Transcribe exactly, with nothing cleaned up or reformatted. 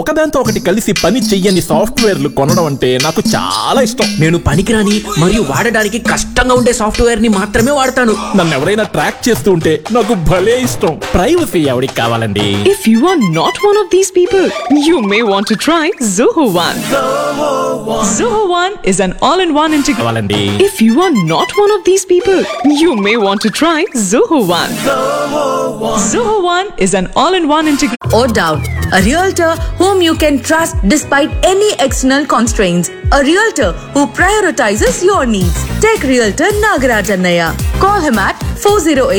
ఒకదాంతో ఒకటి కలిసి పని చెయ్యని సాఫ్ట్వేర్లు కొనడం అంటే నాకు చాలా ఇష్టం. నేను పనికిరాని మరియు వాడడానికి కష్టంగా ఉండే సాఫ్ట్వేర్ ని మాత్రమే వాడతాను. నన్ను ఎవరైనా ట్రాక్ చేస్తూ ఉంటే నాకు భలే ఇష్టం. ప్రైవసీ ఎవరికి కావాలండి? If you are not one of these people, you may want to try Zoho One. Zoho One is an all-in-one integrated. కావాలండి. If you are not one of these people, you may want to try Zoho One. Zoho One is an all-in-one integrated. Or doubt, a realtor whom you can trust despite any external constraints. A realtor who prioritizes your needs. Tech Realtor Nagaraj Annaya. Call him at four oh eight